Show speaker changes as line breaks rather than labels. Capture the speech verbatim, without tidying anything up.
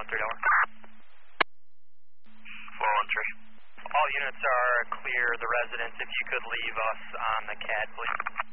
three Delaware.
four one three.
All units are clear. The residents, if you could leave us on the C A D, please.